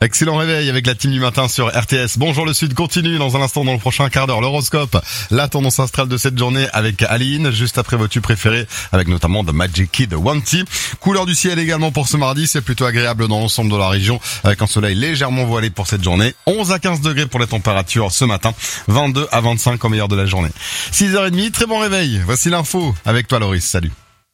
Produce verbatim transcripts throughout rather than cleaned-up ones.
Excellent réveil avec la team du matin sur R T S. Bonjour le Sud continue dans un instant dans le prochain quart d'heure. L'horoscope, la tendance astrale de cette journée avec Aline, juste après vos tubes préférés avec notamment The Magic Kid Wanty. Couleur du ciel également pour ce mardi, c'est plutôt agréable dans l'ensemble de la région avec un soleil légèrement voilé pour cette journée. onze à quinze degrés pour les températures ce matin, vingt-deux à vingt-cinq au meilleur de la journée. six heures trente, très bon réveil. Voici l'info avec toi Loris, salut.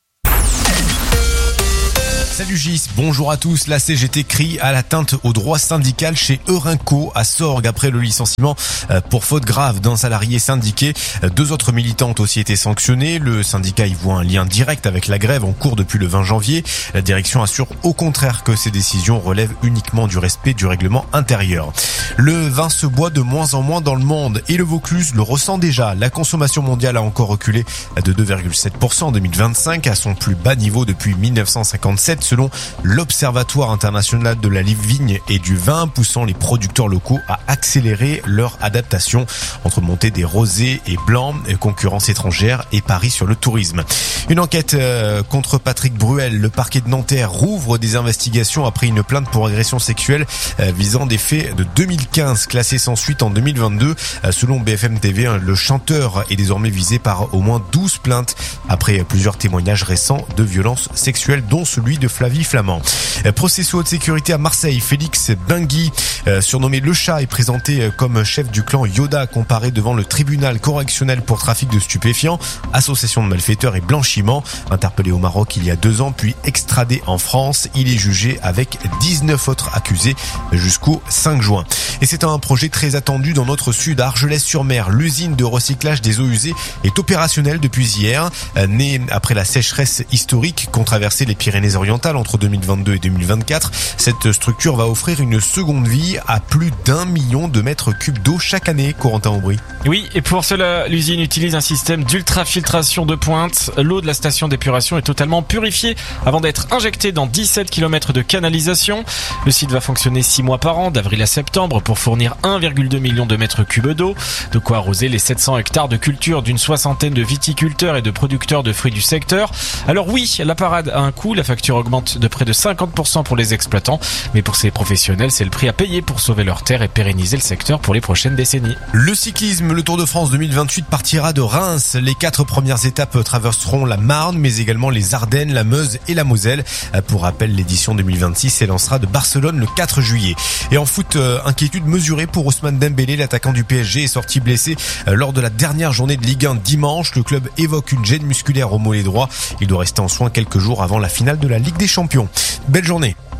Salut Gis, bonjour à tous. La C G T crie à l'atteinte au droit syndical chez Eurenco à Sorgues après le licenciement pour faute grave d'un salarié syndiqué. Deux autres militants ont aussi été sanctionnés. Le syndicat y voit un lien direct avec la grève en cours depuis le vingt janvier. La direction assure au contraire que ces décisions relèvent uniquement du respect du règlement intérieur. Le vin se boit de moins en moins dans le monde et le Vaucluse le ressent déjà. La consommation mondiale a encore reculé de deux virgule sept pour cent en deux mille vingt-cinq à son plus bas niveau depuis mille neuf cent cinquante-sept. Selon l'Observatoire international de la vigne et du vin, poussant les producteurs locaux à accélérer leur adaptation entre montée des rosés et blancs, concurrence étrangère et paris sur le tourisme. Une enquête contre Patrick Bruel. Le parquet de Nanterre rouvre des investigations après une plainte pour agression sexuelle visant des faits de deux mille quinze classés sans suite en deux mille vingt-deux. Selon B F M T V, le chanteur est désormais visé par au moins douze plaintes après plusieurs témoignages récents de violences sexuelles, dont celui de Flavie Flamand. Procès sous haute sécurité à Marseille. Félix Bengui, euh, surnommé Le Chat, est présenté comme chef du clan Yoda, comparé devant le tribunal correctionnel pour trafic de stupéfiants, association de malfaiteurs et blanchiment. Interpellé au Maroc il y a deux ans, puis extradé en France, il est jugé avec dix-neuf autres accusés jusqu'au cinq juin. Et c'est un projet très attendu dans notre sud, à Argelès-sur-Mer. L'usine de recyclage des eaux usées est opérationnelle depuis hier. Née après la sécheresse historique qu'ont traversé les Pyrénées-Orientales entre deux mille vingt-deux et deux mille vingt-quatre, cette structure va offrir une seconde vie à plus d'un million de mètres cubes d'eau chaque année, Corentin Aubry. Oui, et pour cela, l'usine utilise un système d'ultrafiltration de pointe. L'eau de la station d'épuration est totalement purifiée avant d'être injectée dans dix-sept kilomètres de canalisation. Le site va fonctionner six mois par an, d'avril à septembre, pour fournir un virgule deux million de mètres cubes d'eau, de quoi arroser les sept cents hectares de culture d'une soixantaine de viticulteurs et de producteurs de fruits du secteur. Alors oui, la parade a un coût, la facture augmente de près de cinquante pour cent pour les exploitants, mais pour ces professionnels, c'est le prix à payer pour sauver leurs terres et pérenniser le secteur pour les prochaines décennies. Le cyclisme, le Tour de France deux mille vingt-huit partira de Reims. Les quatre premières étapes traverseront la Marne, mais également les Ardennes, la Meuse et la Moselle. Pour rappel, l'édition deux mille vingt-six s'élancera de Barcelone le quatre juillet. Et en foot, inquiétude mesurée pour Ousmane Dembélé. L'attaquant du P S G est sorti blessé lors de la dernière journée de Ligue un dimanche. Le club évoque une gêne musculaire au mollet droit. Il doit rester en soins quelques jours avant la finale de la Ligue des Champions. Belle journée.